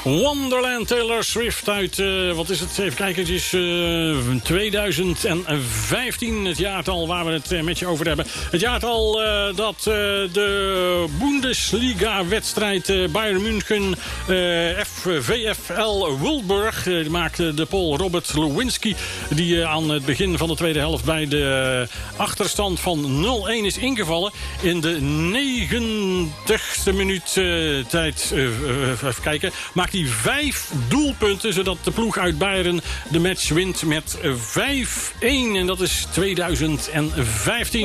Wonderland, Taylor Swift uit, wat is het? Even kijken, het is 2015, het jaartal waar we het met je over hebben. Het jaartal dat de Bundesliga-wedstrijd Bayern München VfL Wolfsburg maakte de Pool Robert Lewinski, die aan het begin van de tweede helft bij de achterstand van 0-1 is ingevallen. In de 90ste minuut tijd, even kijken, maakt hij 5 doelpunten, zodat de ploeg uit Bayern de match wint met 5-1. En dat is 2015.